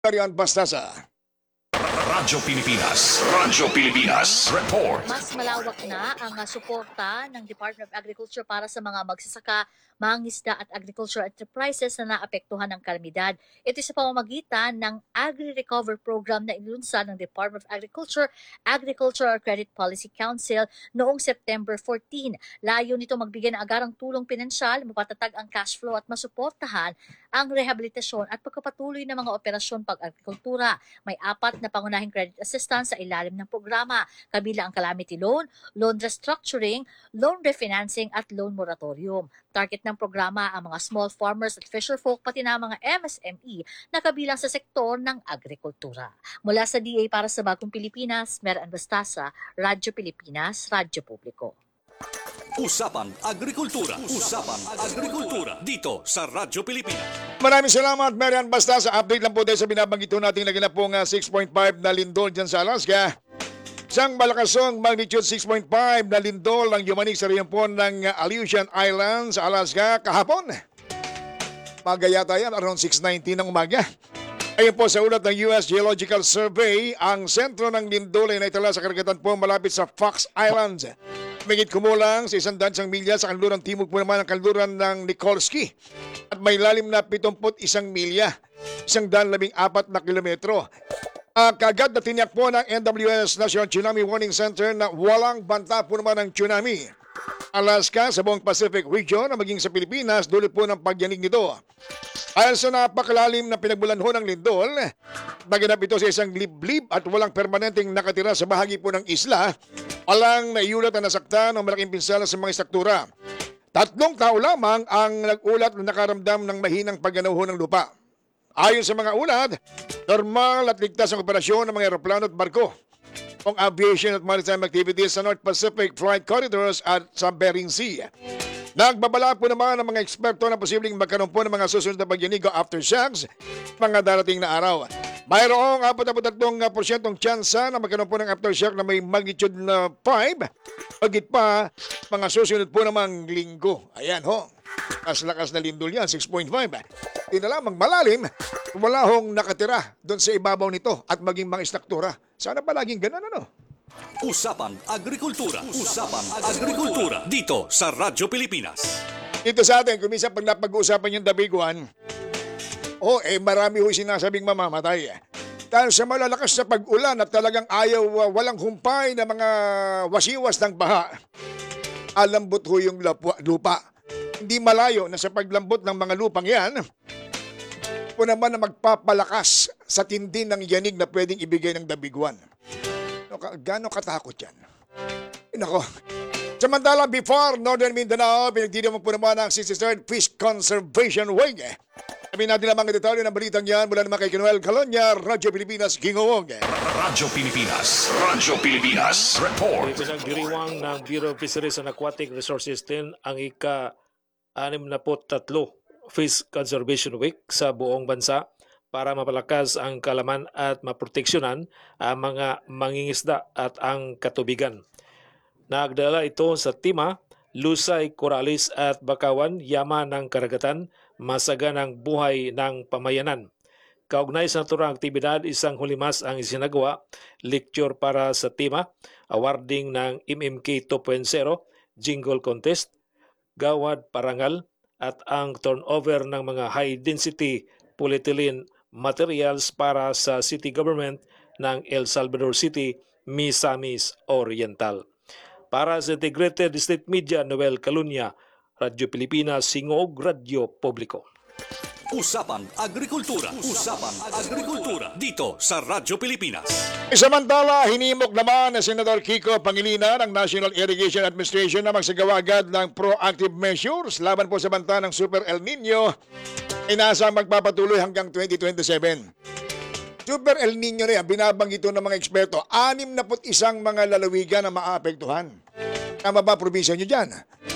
Marian Bastasa. Radyo Pilipinas. Radyo Pilipinas. Report. Mas malawak na ang suporta ng Department of Agriculture para sa mga magsasaka, mangingisda at agricultural enterprises na naapektuhan ng kalamidad. Ito sa pamamagitan ng Agri-Recover Program na ilunsad ng Department of Agriculture, Agricultural Credit Policy Council noong September 14. Layo nito magbigay ng agarang tulong pinansyal, mapatatag ang cash flow at masuportahan ang rehabilitasyon at pagkapatuloy ng mga operasyon pag-agrikultura. May 4 na pangunahing credit assistance sa ilalim ng programa, kabila ang calamity loan, loan restructuring, loan refinancing at loan moratorium. Target ng programa ang mga small farmers at fisherfolk pati na mga MSME na kabilang sa sektor ng agrikultura. Mula sa DA para sa Bagong Pilipinas, Marian Bastasa, Radyo Pilipinas, Radyo Publiko. Usapan Agrikultura. Usapan Agrikultura. Dito sa Radyo Pilipinas. Maraming salamat, Marian Bastasa. Update lang po tayo sa binabanggit natin na ginapong 6.5 na lindol dyan sa Alaska. Isang malakasong magnitude 6.5 na lindol ang yumanig sa riyon po ng Aleutian Islands, Alaska kahapon. Magayata yan around 6:19 ng umaga. Ayon po sa ulat ng US Geological Survey, ang sentro ng lindol ay naitala sa karagatan po malapit sa Fox Islands. Migit kumulang sa 100 milya sa kanlurang timog po naman ang kanluran ng Nikolsky at may lalim na 71 milya, 114 na kilometro. Kagad na tiniyak po ng NWS National Tsunami Warning Center na walang banta po naman ng tsunami. Alaska sa buong Pacific Region na maging sa Pilipinas dulot po ng pagyanig nito. Ayon sa napakalalim na pinagbulanho ng lindol, naganap ito sa isang liblib at walang permanenteng nakatira sa bahagi po ng isla. Walang naiulat na nasaktan o malaking pinsala sa mga struktura. 3 tao lamang ang nag-ulat na nakaramdam ng mahinang pagganaho ng lupa. Ayon sa mga ulat, normal at ligtas ang operasyon ng mga eroplano at barko, ang aviation at maritime activities sa North Pacific Flight Corridors at sa Bering Sea. Nagbabala po naman ang mga eksperto na posibleng magkaroon po ng mga susunod na pagyanig o aftershocks mga darating na araw. Mayroong 43% tsansa na magkaroon po ng aftershock na may magnitude na 5, pagit pa mga susunod po namang linggo. Ayan ho. Lakas na lindol yan, 6.5. Hindi na lamang malalim, wala hong nakatira doon sa ibabaw nito at maging mga istruktura. Sana palaging ganun ano? Usapan Agrikultura. Usapan Agrikultura. Dito sa Radyo Pilipinas. Dito sa atin, kung minsan pag napag-uusapan yung dabiguan, marami ho sinasabing mamamatay. Dahil sa malalakas na pag-ulan at talagang ayaw walang humpay na mga wasiwas ng baha, alambot ho yung lupa. Hindi malayo na sa paglambot ng mga lupang yan, po naman na magpapalakas sa tindi ng yanig na pwedeng ibigay ng dabiguan. Gano'ng katakot yan? Nako. Samantala, before Northern Mindanao, pinagdidiman po naman ang 63rd Fish Conservation Week. Sabihin natin ang mga detalye ng balitang yan mula naman kay Kinuel Calonia, Radyo Pilipinas, Gingowong. Radyo Pilipinas. Radyo Pilipinas. Report. Pinagdiriwang ng Bureau of Fisheries and Aquatic Resources din ang ika-63 Fish Conservation Week sa buong bansa para mapalakas ang kalaman at maproteksyonan ang mga mangingisda at ang katubigan. Nagdala ito sa tema, Lusay, Coralis at Bakawan, Yaman ng Karagatan, Masaganang Buhay ng Pamayanan. Kaugnay sa naturang aktibidad, isang hulimas ang isinagawa, lecture para sa tema, awarding ng MMK 2.0, jingle contest, gawad parangal, at ang turnover ng mga high-density polyethylene materials para sa city government ng El Salvador City, Misamis Oriental. Para sa Integrated District Media, Noel Calonia, Radyo Pilipinas, Singog, Radyo Publiko. Usapan Agrikultura. Usapan Agrikultura. Dito sa Radyo Pilipinas. Samantala, hinimok naman na Senador Kiko Pangilinan ng National Irrigation Administration na magsagawa agad ng proactive measures laban po sa banta ng Super El Nino. Inasang magpapatuloy hanggang 2027. Super El Nino na yan, binabanggit ng mga eksperto, 61 mga lalawigan na maapektuhan. Tama ba probinsya nyo dyan?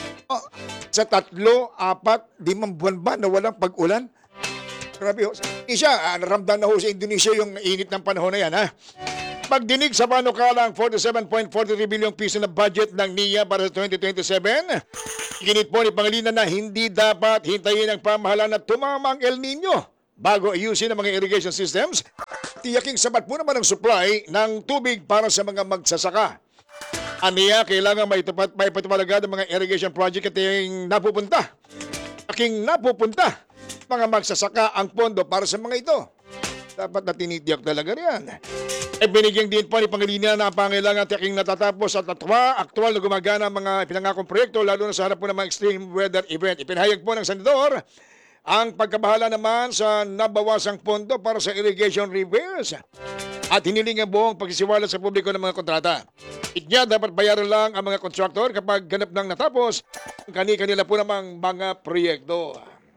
Sa 3, 4, 5 buwan ba na walang pag-ulan? Grabe ho. Naramdam na ho sa Indonesia yung init ng panahon na yan, ha? Pagdinig sa panukalang 47.43 bilyong piso na budget ng NIA para sa 2027, ginit po ni Pangilinan na hindi dapat hintayin ang pamahalaan na tumama ang El Nino bago ayusin ang mga irrigation systems. Tiyaking sapat po naman ang supply ng tubig para sa mga magsasaka. Aniya, kailangan may patupalagan ng mga irrigation project at napupunta. Mga magsasaka ang pondo para sa mga ito. Dapat na tinitiyak talaga yan. Binigyan din po ni Pangilinan na ang pangailangan tiyaking natatapos at aktual na gumagana ang mga pinangakong proyekto lalo na sa harap po ng mga extreme weather event. Ipinahayag po ng senador ang pagkabahala naman sa nabawasang pondo para sa irrigation repairs at hiniling ang buong pagsisiwala sa publiko ng mga kontrata. Inya dapat bayaran lang ang mga kontraktor kapag ganap nang natapos ang kani-kanila po namang mga proyekto.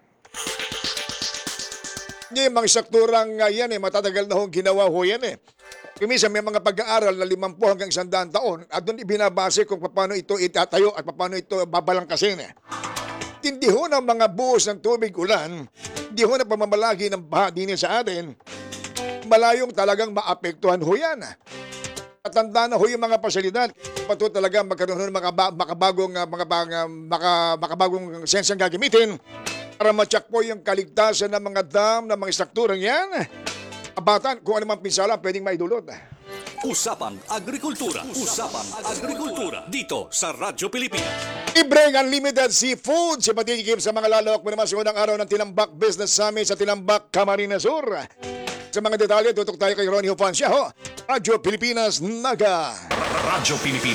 Yung mga sakturang yan matatagal na hong ginawa ho yan Kumisa may mga pag-aaral na 50 hanggang 100 taon at doon ibinabase kung paano ito itatayo at paano ito babalangkasin Hindi ho ng mga buhos ng tubig ulan, hindi ho na pamamalagi ng baha din sa atin, malayong talagang maapektuhan ho yan. At tanda na ho yung mga pasilidad, pato talaga magkaroon ng makabagong sensang gagamitin para matyak po yung kaligtasan ng mga dam, ng mga strukturang yan. Abatan, kung anumang pinsala pwedeng maidulot. Usapang Agrikultura. Usapang Agrikultura. Dito sa Radyo Pilipinas. Libreng unlimited seafood si patikikim sa mga lalawak mo naman sa unang araw ng Tinambak Business Summit sa Tinambak, Camarines Sur. Sa mga detalye, tutok tayo kay Ronnie Hofancia, Radyo Pilipinas, Naga. Radyo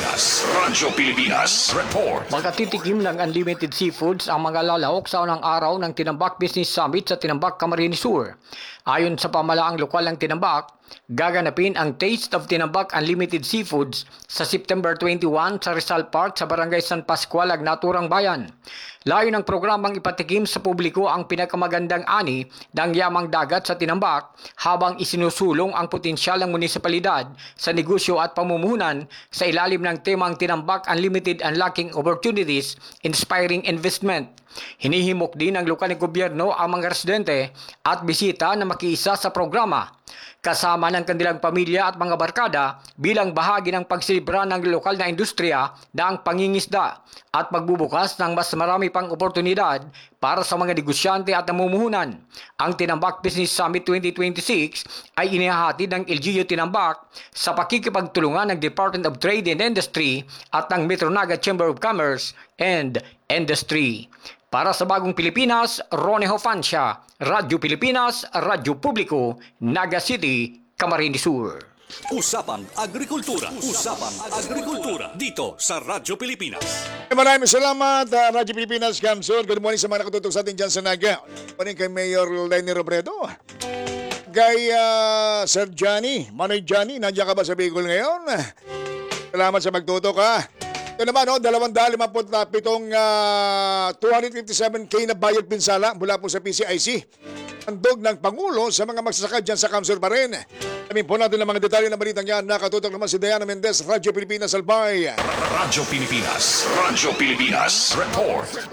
Pilipinas. Report. Magkatitikim ng unlimited seafoods ang mga lalahok sa unang araw ng Tinambak Business Summit sa Tinambak, Camarines Sur. Ayon sa pamalaang lokal ng Tinambak, gaganapin ang Taste of Tinambak Unlimited Seafoods sa September 21 sa Rizal Park sa Barangay San Pascual, Agnaturang Bayan. Layo ng programang ipatikim sa publiko ang pinakamagandang ani ng yamang dagat sa Tinambak habang isinusulong ang potensyal ng munisipalidad sa negosyo at pamumuhunan sa ilalim ng temang Tinambak Unlimited Unlocking Opportunities, Inspiring Investment. Hinihimok din ng lokal na gobyerno ang mga residente at bisita na makiisa sa programa, kasama ng kanilang pamilya at mga barkada bilang bahagi ng pagsilibra ng lokal na industriya na ang pangingisda at pagbubukas ng mas marami pang oportunidad para sa mga negosyante at namumuhunan. Ang Tinambak Business Summit 2026 ay inihahatid ng LGU Tinambak sa pakikipagtulungan ng Department of Trade and Industry at ng Metro Naga Chamber of Commerce and Industry. Para sa Bagong Pilipinas, Ronnie Hofancia, Radyo Pilipinas, Radyo Publiko, Naga City, Camarines Sur. Usapang Agrikultura. Usapang Agrikultura. Dito sa Radyo Pilipinas. Maraming salamat, Radyo Pilipinas, Kamsur. Good morning sa mga nakatutok sa atin dyan sa Naga. Good morning kay Mayor Lenny Robredo. Kay Sir Johnny, Manoy Johnny, nandiyan ka ba sa Bicol ngayon? Salamat sa magtutok Ito naman, 257 257K na bayad pinsala mula po sa PCIC. Handog ng Pangulo sa mga magsasaka dyan sa Kamsur pa rin. Sabihin po natin ang mga detalye ng balitang yan. Nakatutok naman si Diana Mendez, Radyo Pilipinas, Albay. Radyo Pilipinas. Radyo Pilipinas. Report. Sa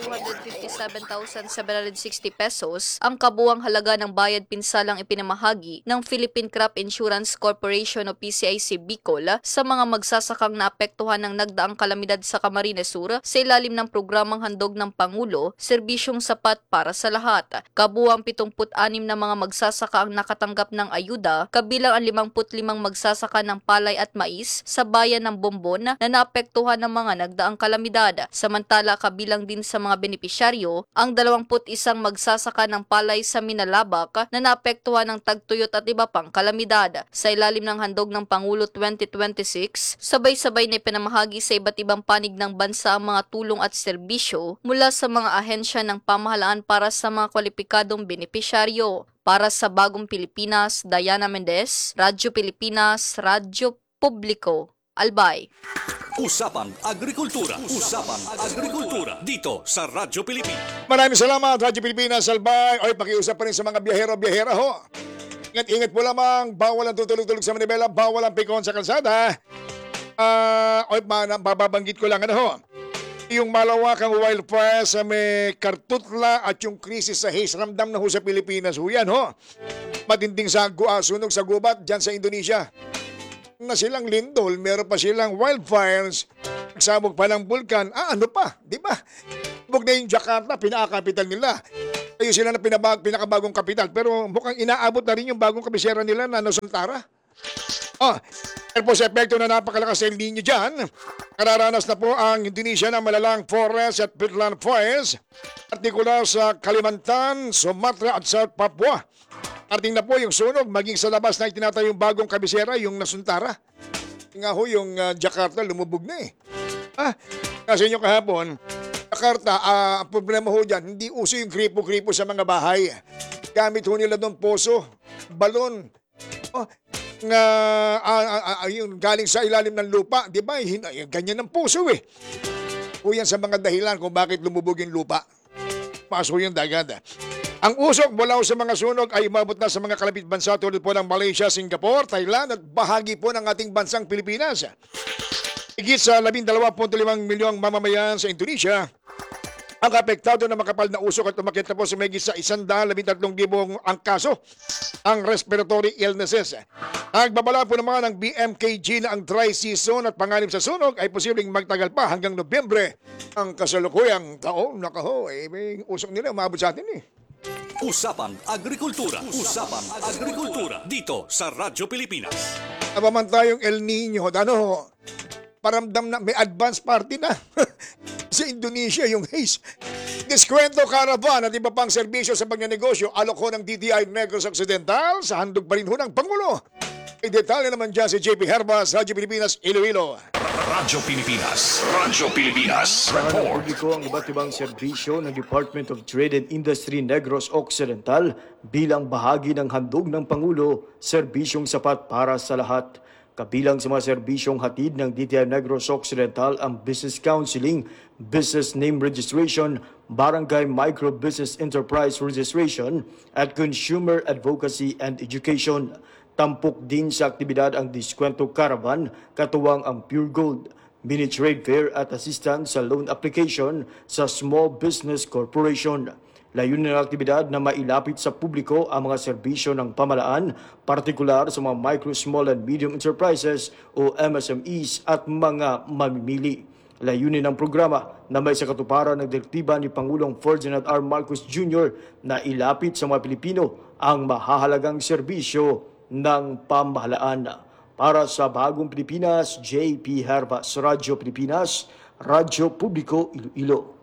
257,760 pesos ang kabuang halaga ng bayad pinsalang ipinamahagi ng Philippine Crop Insurance Corporation o PCIC Bicol sa mga magsasakang naapektuhan ng nagdaang kalamidad sa Camarines Sur sa ilalim ng programang handog ng Pangulo, serbisyong sapat para sa lahat. Kabuang 76 na mga magsasaka ang nakatanggap ng ayuda, kabilang ang 55 magsasaka ng palay at mais sa bayan ng Bombon na naapektuhan ng mga nagdaang kalamidad. Samantala, kabilang din sa mga benepisyaryo ang 21 magsasaka ng palay sa Minalabak na naapektuhan ng tagtuyot at iba pang kalamidad. Sa ilalim ng handog ng Pangulo 2026, sabay-sabay na ipinamahagi sa iba't ibang panig ng bansa ang mga tulong at serbisyo mula sa mga ahensya ng pamahalaan para sa mga kwalipikadong benepisyaryo. Para sa Bagong Pilipinas, Diana Mendez, Radyo Pilipinas, Radyo Publiko, Albay. Usapang Agrikultura. Usapang Agrikultura. Dito sa Radyo Pilipinas. Maraming salamat, Radyo Pilipinas, Albay. Oy, pakiusap pa rin sa mga biyahero-biyahera Ingat-ingat po lamang, bawal ang tutulog-tulog sa manibela, bawal ang pikon sa kalsada. Bababanggit ko lang yung malawakang wildfire sa may Kartutla at yung krisis sa haze, ramdam na sa Pilipinas yan matinding sunog sa gubat dyan sa Indonesia. Na silang lindol, meron pa silang wildfires, nagsabog pa ng bulkan, ano pa, di ba? Bug na yung Jakarta, pinaka-capital nila. Ayun sila na pinakabagong kapital. Pero mukhang inaabot na rin yung bagong kabisera nila na Nusantara. Dahil po sa epekto na napakalakas sa El Nino dyan, kararanas na po ang Indonesia ng malalang forest at peatland fires, partikular sa Kalimantan, Sumatra at South Papua. Parating na po yung sunog, maging sa labas na itinatayong bagong kabisera, yung Nasuntara. Nga ho, yung Jakarta lumubog na eh. Kasi nyo kahapon, Jakarta, ang problema ho dyan, hindi uso yung kripo-kripo sa mga bahay. Gamit ho nila doon poso, balon. Yung galing sa ilalim ng lupa, di ba? Ganyan ang puso eh. O yan sa mga dahilan kung bakit lumubog yung lupa. Paso yung dagat. Ang usok mula sa mga sunog ay umabot na sa mga kalapit bansa tulad po ng Malaysia, Singapore, Thailand at bahagi po ng ating bansang Pilipinas. Higit sa 12.5 milyong mamamayan sa Indonesia ang apektado na makapal na usok at umakit na po sa mahigit sa 113,000 ang kaso ang respiratory illnesses. Nagbabala po naman ng BMKG na ang dry season at panganib sa sunog ay posibleng magtagal pa hanggang Nobyembre. Ang kasalukuyang taon, nakaho, may usok nila umabot sa atin eh. Usapang Agrikultura. Usapang Agrikultura. Dito sa Radyo Pilipinas. Nabaman tayong El Nino, paramdam na may advance party na. Sa Indonesia yung haze. Diskwento Caravan at iba pang serbisyo sa pagnenegosyo alok ho ng DTI Negros Occidental sa handog pa rin ho ng Pangulo. May detalye naman dyan si JP Herbas, Radyo Pilipinas, Iloilo. Radyo Pilipinas. Radyo Pilipinas. Report. Publiko ang iba't ibang serbisyo ng Department of Trade and Industry Negros Occidental bilang bahagi ng handog ng Pangulo, serbisyong sapat para sa lahat. Kabilang sa mga serbisyong hatid ng DTI Negros Occidental ang business counseling, business name registration, barangay micro business enterprise registration, at consumer advocacy and education. Tampok din sa aktibidad ang Diskwento Caravan, katuwang ang Pure Gold, mini trade fair at assistance sa loan application sa Small Business Corporation. Layunin ng aktibidad na mailapit sa publiko ang mga serbisyo ng pamalaan, partikular sa mga micro, small and medium enterprises o MSMEs at mga mamimili. Layunin ng programa na may sa katuparan ng direktiba ni Pangulong Ferdinand R. Marcos Jr. na ilapit sa mga Pilipino ang mahahalagang serbisyo ng pamahalaan. Para sa Bagong Pilipinas, JP Herbas, Radyo Pilipinas, Radyo Publiko Iloilo.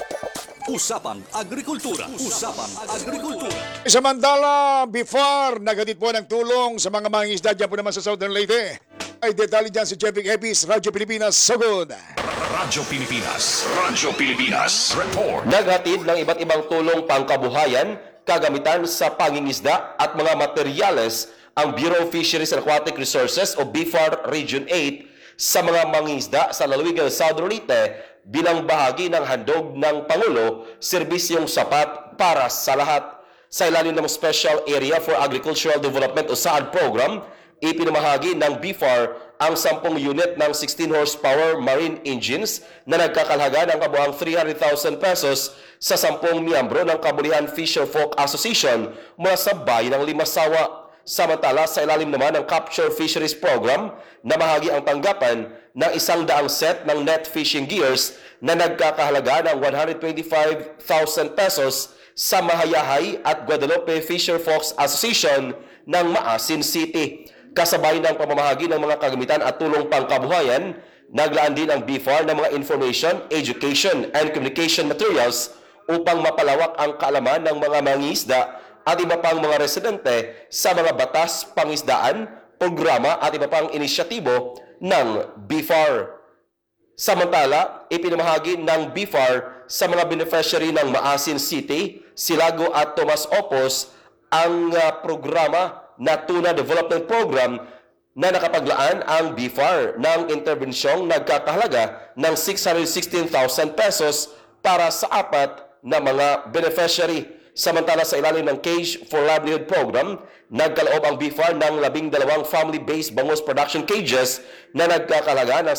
Usapang Agrikultura. Usapang Agrikultura. Samantala, before naghatid po ng tulong sa mga mangingisda dyan po naman sa Southern Leyte, ay detalye dyan si Jeffy Epis, Radyo Pilipinas, Sugod. Radyo Pilipinas. Radyo Pilipinas. Report. Naghatid ng iba't ibang tulong pangkabuhayan, kagamitan sa pangingisda at mga materyales ang Bureau of Fisheries and Aquatic Resources o BFAR Region 8 sa mga mangingisda sa lalawigan ng Southern Leyte bilang bahagi ng handog ng Pangulo, serbisyong sapat para sa lahat. Sa ilalim ng Special Area for Agricultural Development o SAAD program, ipinamahagi ng BFAR ang 10 unit ng 16 horsepower marine engines na nagkakalhaga ng kabuang 300,000 pesos sa 10 miyembro ng Kabulihan Fisher Folk Association mula sa bayan ng Limasawa. Samantala, sa ilalim naman ng Capture Fisheries Program, namahagi ang tanggapan ng 100 set ng net fishing gears na nagkakahalaga ng 125,000 pesos sa Mahayahay at Guadalupe Fisher Folks Association ng Maasin City. Kasabay ng pamamahagi ng mga kagamitan at tulong pangkabuhayan, naglaan din ang BFAR ng mga information, education, and communication materials upang mapalawak ang kaalaman ng mga mangingisda at iba pang mga residente sa mga batas pangisdaan, programa at iba pang inisyatibo ng BFAR. Samantala, ipinamahagi ng BFAR sa mga beneficiary ng Maasin City, Silago at Tomas Opos ang programa na Tuna Development Program na nakapaglaan ang BFAR ng interbensyong nagkakahalaga ng 616,000 pesos para sa 4 na mga beneficiary. Samantala, sa ilalim ng Cage for Livelihood Program, nagkaloob ang BFAR ng 12 family-based bangus production cages na nagkakalaga ng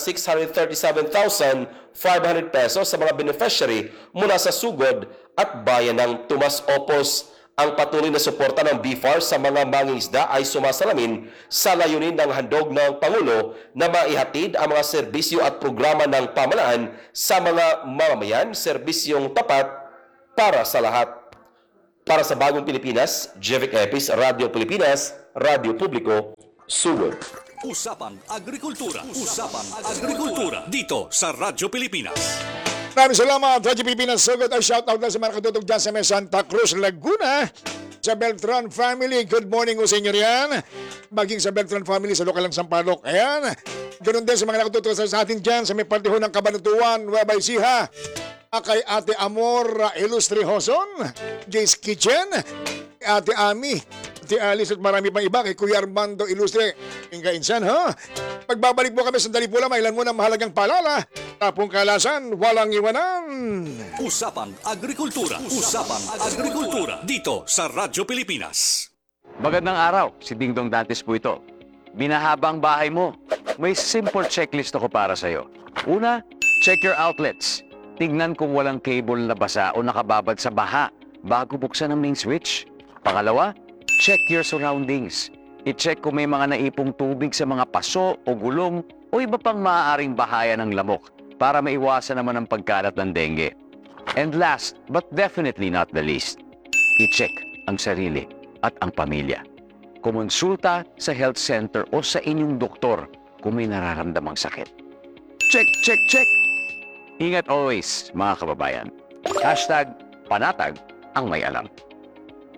637,500 pesos sa mga beneficiary mula sa Sugod at bayan ng Tomas Opos. Ang patuloy na suporta ng BFAR sa mga mangingisda ay sumasalamin sa layunin ng handog ng Pangulo na maihatid ang mga serbisyo at programa ng pamahalaan sa mga mamamayan, serbisyong tapat para sa lahat. Para sa Bagong Pilipinas, Jevic Epis, Radio Pilipinas, Radio Publiko, Sugod. Usapang Agrikultura. Usapang Agrikultura. Dito sa Radyo Pilipinas. Maraming salamat, Radyo Pilipinas. Sugod ay shoutout na sa mga katutog dyan sa may Santa Cruz, Laguna. Sa Beltran family, good morning o sa inyo riyan. Maging sa Beltran family sa lokal ng Sampaloc. Ayan. Ganun din sa mga nakatutok sa atin dyan sa may partiho ng Cabanatuan, Nueva Ecija. Kay Ate Amor Ilustre Hoson, Jay's Kitchen, Ate Ami, Ate Alice at marami pang iba, kay Kuya Armando Ilustre. Inga insan, ha? Pagbabalik po kami, sandali po lang, mailan muna mahalagang paalala. Tapong kalasan, walang iwanan. Usapang Agrikultura. Usapang Agrikultura. Dito sa Radyo Pilipinas. Magandang araw, si Dingdong Dantes po ito. Binahaba ang bahay mo. May simple checklist ako para sa'yo. Una, check your outlets. Tignan kung walang cable na basa o nakababad sa baha bago buksan ang main switch. Pangalawa, check your surroundings. I-check kung may mga naipong tubig sa mga paso o gulong o iba pang maaaring bahaya ng lamok para maiwasan naman ang pagkalat ng dengue. And last, but definitely not the least, i-check ang sarili at ang pamilya. Kumonsulta sa health center o sa inyong doktor kung may nararamdamang sakit. Check, check, check! Ingat always, mga kababayan. #panatag ang may alam.